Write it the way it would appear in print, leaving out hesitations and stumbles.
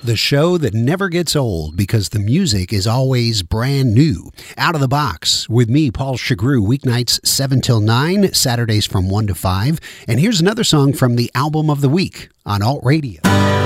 the show that never gets old because the music is always brand new. Out of the Box with me, Paul Chagru, weeknights 7 till 9, Saturdays from 1 to 5. And here's another song from the album of the week on Alt Radio.